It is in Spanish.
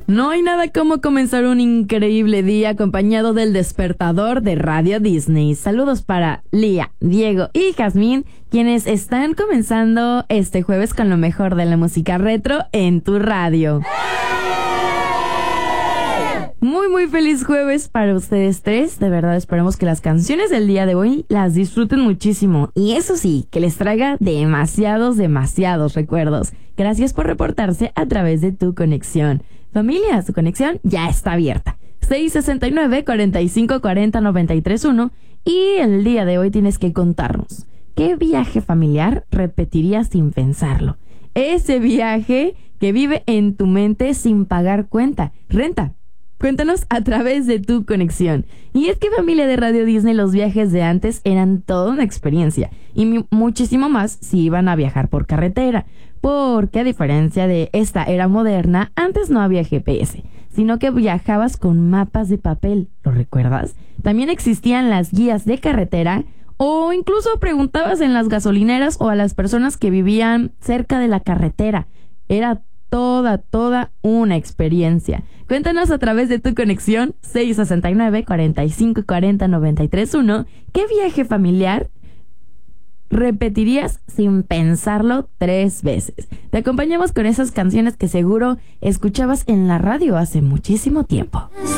No hay nada como comenzar un increíble día acompañado del despertador de Radio Disney. Saludos para Lía, Diego y Jazmín, quienes están comenzando este jueves con lo mejor de la música retro en tu radio. Muy feliz jueves para ustedes tres. De verdad esperemos que las canciones del día de hoy las disfruten muchísimo. Y eso sí, que les traiga demasiados recuerdos. Gracias por reportarse a través de Tu Conexión. Familia, su conexión ya está abierta. 669-4540-931. Y el día de hoy tienes que contarnos ¿qué viaje familiar repetirías sin pensarlo? Ese viaje que vive en tu mente sin pagar renta. Cuéntanos a través de Tu Conexión. Y es que, familia de Radio Disney, los viajes de antes eran toda una experiencia. Y muchísimo más si iban a viajar por carretera. Porque a diferencia de esta era moderna, antes no había GPS, sino que viajabas con mapas de papel. ¿Lo recuerdas? También existían las guías de carretera, o incluso preguntabas en las gasolineras o a las personas que vivían cerca de la carretera. Era toda una experiencia. Cuéntanos a través de Tu Conexión 669-4540-931 ¿qué viaje familiar repetirías sin pensarlo 3 veces? Te acompañamos con esas canciones que seguro escuchabas en la radio hace muchísimo tiempo.